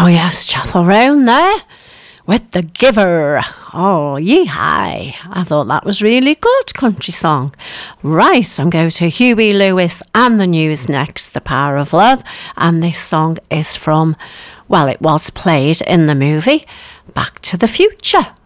Oh yes, Chapel Roan there with The Giver. Oh, yee-hi. I thought that was really good country song. Right, I'm going to Huey Lewis and the News next, The Power of Love. And this song is from, well, it was played in the movie Back to the Future.